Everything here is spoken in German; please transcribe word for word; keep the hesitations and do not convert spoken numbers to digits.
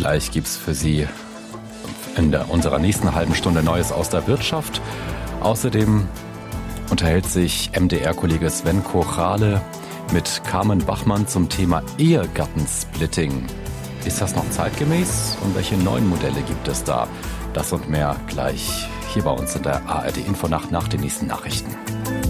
Gleich gibt's für Sie in der, unserer nächsten halben Stunde Neues aus der Wirtschaft. Außerdem unterhält sich M D R-Kollege Sven Kochale mit Carmen Bachmann zum Thema Ehegattensplitting. Ist das noch zeitgemäß und welche neuen Modelle gibt es da? Das und mehr gleich hier bei uns in der A R D Infonacht nach den nächsten Nachrichten.